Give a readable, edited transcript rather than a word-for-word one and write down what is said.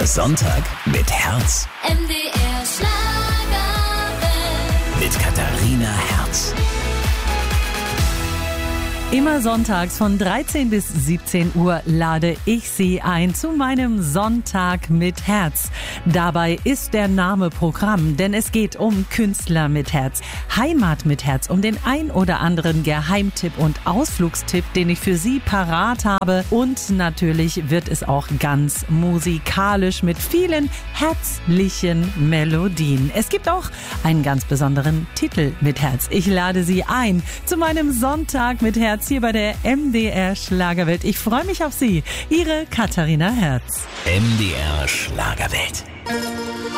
Der Sonntag mit Herz. MDR Schlagerwelt. Mit Katharina Herz. Immer sonntags von 13 bis 17 Uhr lade ich Sie ein zu meinem Sonntag mit Herz. Dabei ist der Name Programm, denn es geht um Künstler mit Herz, Heimat mit Herz, um den ein oder anderen Geheimtipp und Ausflugstipp, den ich für Sie parat habe. Und natürlich wird es auch ganz musikalisch mit vielen herzlichen Melodien. Es gibt auch einen ganz besonderen Titel mit Herz. Ich lade Sie ein zu meinem Sonntag mit Herz hier bei der MDR Schlagerwelt. Ich freue mich auf Sie. Ihre Katharina Herz. MDR Schlagerwelt.